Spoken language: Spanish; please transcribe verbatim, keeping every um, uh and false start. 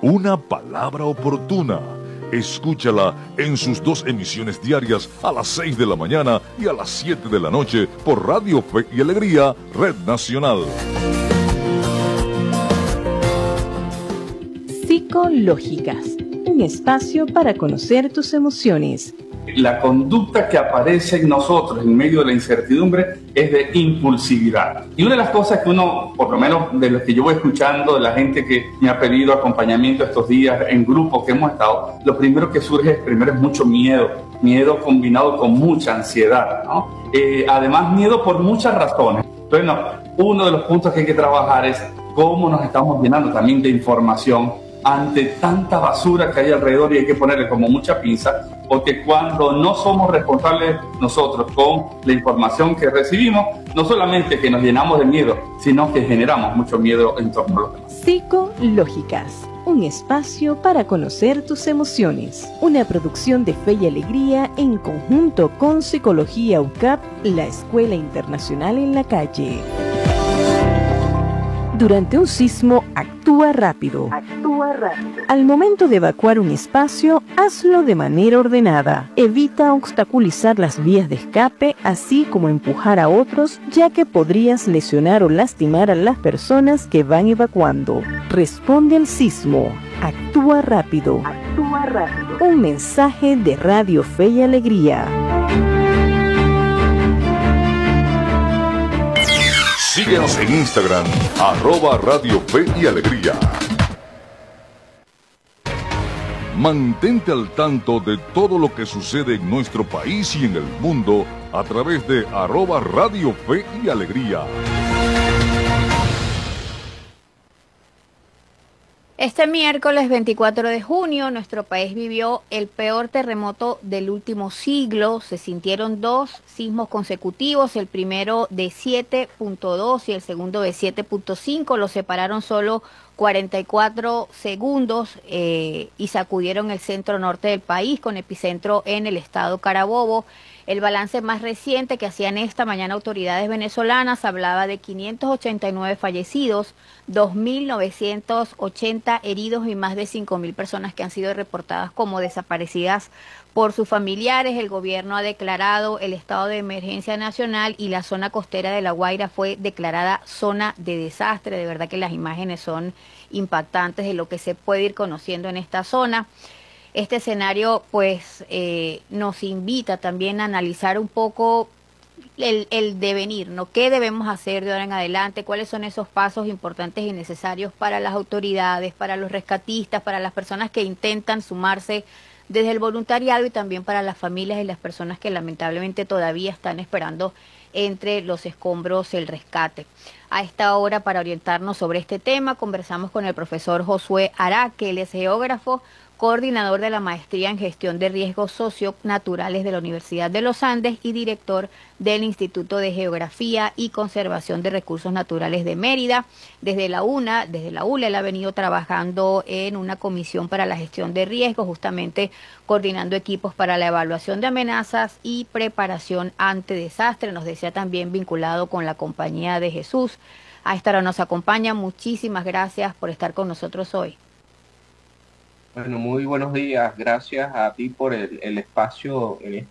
Una palabra oportuna. Escúchala en sus dos emisiones diarias a las seis de la mañana y a las siete de la noche por Radio Fe y Alegría, Red Nacional. Psicológicas, un espacio para conocer tus emociones. La conducta que aparece en nosotros en medio de la incertidumbre es de impulsividad. Y una de las cosas que uno, por lo menos de los que yo voy escuchando, de la gente que me ha pedido acompañamiento estos días en grupos que hemos estado, lo primero que surge primero es mucho miedo, miedo combinado con mucha ansiedad, ¿no? Eh, además, miedo por muchas razones. Entonces, no, uno de los puntos que hay que trabajar es cómo nos estamos llenando también de información ante tanta basura que hay alrededor, y hay que ponerle como mucha pinza, porque cuando no somos responsables nosotros con la información que recibimos, no solamente que nos llenamos de miedo, sino que generamos mucho miedo en torno a los demás. Psicológicas, un espacio para conocer tus emociones. Una producción de Fe y Alegría en conjunto con Psicología U C A P, la Escuela Internacional en la Calle. Durante un sismo, actúa rápido. Actúa rápido. Al momento de evacuar un espacio, hazlo de manera ordenada. Evita obstaculizar las vías de escape, así como empujar a otros, ya que podrías lesionar o lastimar a las personas que van evacuando. Responde al sismo. Actúa rápido. Actúa rápido. Un mensaje de Radio Fe y Alegría. Síguenos en Instagram, arroba Radio Fe y Alegría. Mantente al tanto de todo lo que sucede en nuestro país y en el mundo a través de arroba Radio Fe y Alegría. Este miércoles veinticuatro de junio, nuestro país vivió el peor terremoto del último siglo. Se sintieron dos sismos consecutivos, el primero de siete punto dos y el segundo de siete punto cinco. Los separaron solo cuarenta y cuatro segundos eh, y sacudieron el centro norte del país, con epicentro en el estado Carabobo. El balance más reciente que hacían esta mañana autoridades venezolanas hablaba de quinientos ochenta y nueve fallecidos, dos mil novecientos ochenta heridos y más de cinco mil personas que han sido reportadas como desaparecidas por sus familiares. El gobierno ha declarado el estado de emergencia nacional y la zona costera de La Guaira fue declarada zona de desastre. De verdad que las imágenes son impactantes de lo que se puede ir conociendo en esta zona. Este escenario pues eh, nos invita también a analizar un poco el, el devenir, ¿no? ¿Qué debemos hacer de ahora en adelante? ¿Cuáles son esos pasos importantes y necesarios para las autoridades, para los rescatistas, para las personas que intentan sumarse desde el voluntariado, y también para las familias y las personas que lamentablemente todavía están esperando entre los escombros el rescate? A esta hora, para orientarnos sobre este tema, conversamos con el profesor Josué Araque. Él es geógrafo, coordinador de la Maestría en Gestión de Riesgos Socionaturales de la Universidad de los Andes y director del Instituto de Geografía y Conservación de Recursos Naturales de Mérida. Desde la UNA, desde la U L A, él ha venido trabajando en una comisión para la gestión de riesgos, justamente coordinando equipos para la evaluación de amenazas y preparación ante desastre. Nos decía también vinculado con la Compañía de Jesús. A esta hora nos acompaña. Muchísimas gracias por estar con nosotros hoy. Bueno, muy buenos días. Gracias a ti por el, el espacio en